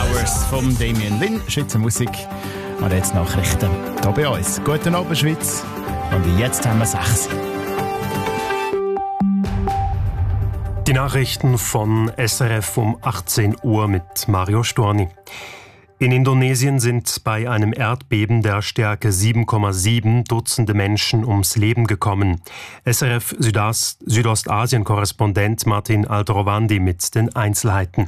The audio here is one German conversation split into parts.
Flowers von Damien Lin, Schweizer Musik. Und jetzt Nachrichten hier bei uns. Guten Abend, Schweiz. Und jetzt haben wir 6. Die Nachrichten von SRF um 18 Uhr mit Mario Storni. In Indonesien sind bei einem Erdbeben der Stärke 7,7 Dutzende Menschen ums Leben gekommen. SRF Südostasien-Korrespondent Martin Aldrovandi mit den Einzelheiten.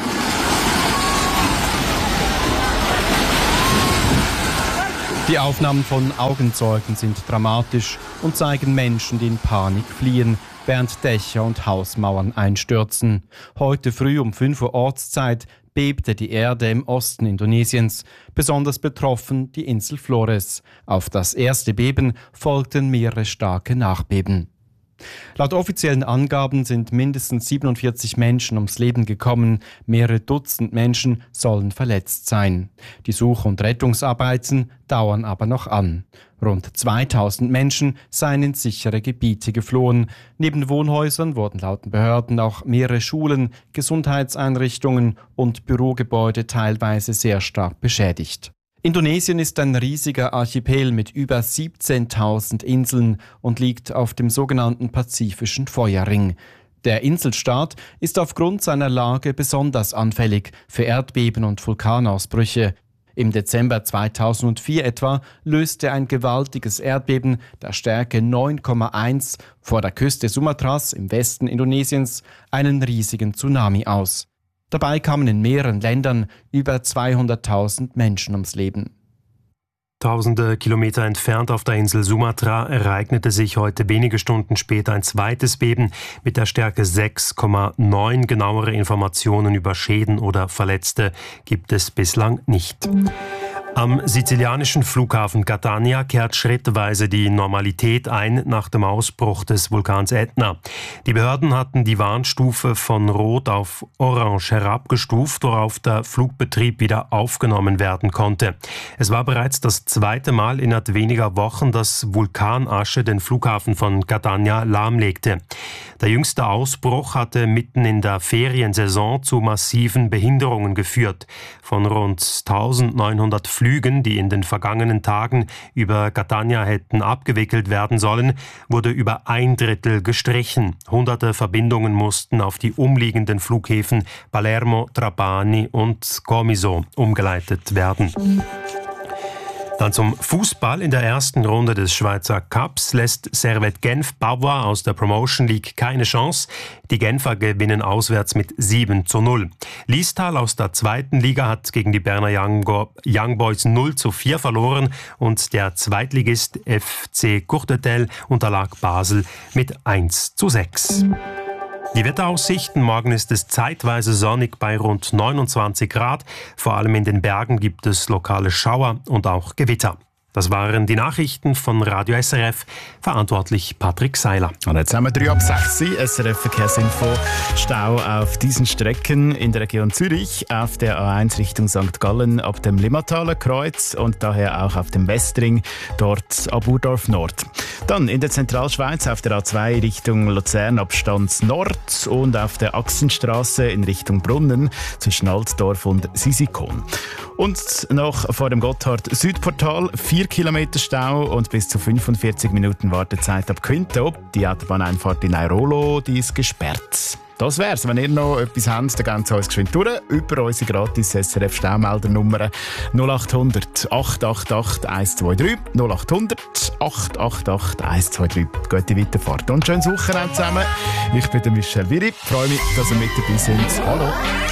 Die Aufnahmen von Augenzeugen sind dramatisch und zeigen Menschen, die in Panik fliehen, während Dächer und Hausmauern einstürzen. Heute früh um 5 Uhr Ortszeit bebte die Erde im Osten Indonesiens, besonders betroffen die Insel Flores. Auf das erste Beben folgten mehrere starke Nachbeben. Laut offiziellen Angaben sind mindestens 47 Menschen ums Leben gekommen, mehrere Dutzend Menschen sollen verletzt sein. Die Such- und Rettungsarbeiten dauern aber noch an. Rund 2000 Menschen seien in sichere Gebiete geflohen. Neben Wohnhäusern wurden laut Behörden auch mehrere Schulen, Gesundheitseinrichtungen und Bürogebäude teilweise sehr stark beschädigt. Indonesien ist ein riesiger Archipel mit über 17.000 Inseln und liegt auf dem sogenannten Pazifischen Feuerring. Der Inselstaat ist aufgrund seiner Lage besonders anfällig für Erdbeben und Vulkanausbrüche. Im Dezember 2004 etwa löste ein gewaltiges Erdbeben der Stärke 9,1 vor der Küste Sumatras im Westen Indonesiens einen riesigen Tsunami aus. Dabei kamen in mehreren Ländern über 200.000 Menschen ums Leben. Tausende Kilometer entfernt auf der Insel Sumatra ereignete sich heute wenige Stunden später ein zweites Beben mit der Stärke 6,9. Genauere Informationen über Schäden oder Verletzte gibt es bislang nicht. Am sizilianischen Flughafen Catania kehrt schrittweise die Normalität ein nach dem Ausbruch des Vulkans Etna. Die Behörden hatten die Warnstufe von Rot auf Orange herabgestuft, worauf der Flugbetrieb wieder aufgenommen werden konnte. Es war bereits das zweite Mal innerhalb weniger Wochen, dass Vulkanasche den Flughafen von Catania lahmlegte. Der jüngste Ausbruch hatte mitten in der Feriensaison zu massiven Behinderungen geführt. Von rund 1900 Flügen, die in den vergangenen Tagen über Catania hätten abgewickelt werden sollen, wurde über 1/3 gestrichen. Hunderte Verbindungen mussten auf die umliegenden Flughäfen Palermo, Trapani und Comiso umgeleitet werden. Dann zum Fußball. In der ersten Runde des Schweizer Cups lässt Servette Genf Bavois aus der Promotion League keine Chance. Die Genfer gewinnen auswärts mit 7:0. Liestal aus der zweiten Liga hat gegen die Berner Young Boys 0:4 verloren und der Zweitligist FC Courtetel unterlag Basel mit 1:6. Die Wetteraussichten: Morgen ist es zeitweise sonnig bei rund 29 Grad. Vor allem in den Bergen gibt es lokale Schauer und auch Gewitter. Das waren die Nachrichten von Radio SRF, verantwortlich Patrick Seiler. Und jetzt haben wir 3 ab 6. SRF Verkehrsinfo. Stau auf diesen Strecken in der Region Zürich, auf der A1 Richtung St. Gallen ab dem Limmataler Kreuz und daher auch auf dem Westring, dort ab Urdorf Nord. Dann in der Zentralschweiz auf der A2 Richtung Luzern ab Stanz Nord und auf der Achsenstraße in Richtung Brunnen zwischen Altdorf und Sisikon. Und noch vor dem Gotthard-Südportal 4 Kilometer Stau und bis zu 45 Minuten Wartezeit ab Quinto. Die Autobahneinfahrt in Airolo, die ist gesperrt. Das wär's. Wenn ihr noch etwas habt, dann gebt es uns geschwind durch über unsere gratis SRF Staumeldernummer 0800 888 123 0800 888 123. Gute Weiterfahrt und schönes Wochenende zusammen. Ich bin der Michel Wiri. Freue mich, dass ihr mit dabei seid. Hallo.